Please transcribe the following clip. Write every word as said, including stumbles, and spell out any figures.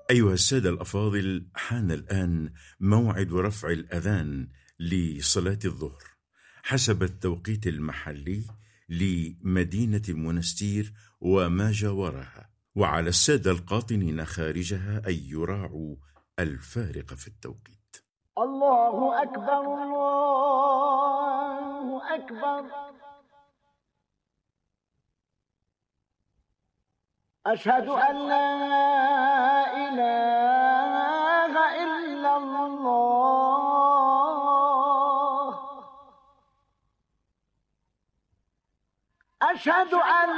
أيها السادة الأفاضل، حان الآن موعد رفع الأذان لصلاة الظهر حسب التوقيت المحلي لمدينة منستير وما جاورها، وعلى السادة القاطنين خارجها أن يراعوا الفارق في التوقيت. الله أكبر، الله أكبر، أشهد أن لا إله إلا الله، أشهد أن